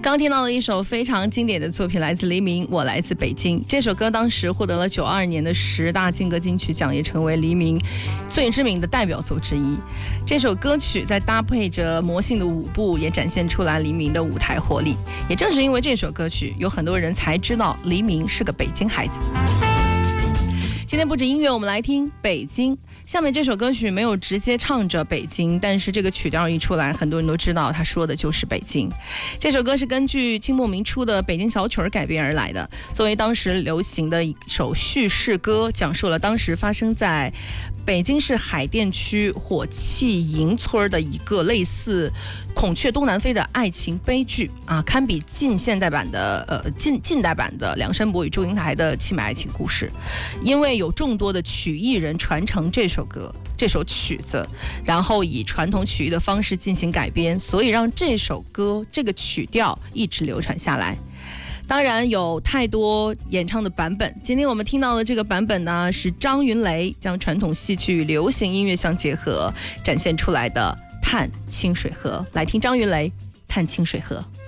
刚听到了一首非常经典的作品，来自黎明，我来自北京。这首歌当时获得了92年的10大金歌金曲奖，也成为黎明最知名的代表作之一。这首歌曲在搭配着魔性的舞步，也展现出来黎明的舞台活力。也正是因为这首歌曲，有很多人才知道黎明是个北京孩子。今天不止音乐，我们来听北京。下面这首歌曲没有直接唱着北京，但是这个曲调一出来，很多人都知道他说的就是北京。这首歌是根据清末民初的北京小曲儿改编而来的，作为当时流行的一首叙事歌，讲述了当时发生在北京市海淀区火器营村的一个类似孔雀东南飞的爱情悲剧啊，堪比近代版的梁山伯与祝英台的凄美爱情故事。因为有众多的曲艺人传承这首曲子，然后以传统曲艺的方式进行改编，所以让这首歌这个曲调一直流传下来。当然有太多演唱的版本，今天我们听到的这个版本呢，是张云雷将传统戏曲与流行音乐相结合展现出来的《探清水河》。来听张云雷《探清水河》。